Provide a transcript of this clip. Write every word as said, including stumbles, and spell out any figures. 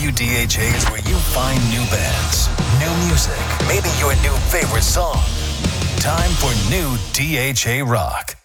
W D H A is where you find new bands, new music, maybe your new favorite song. Time for new D H A Rock.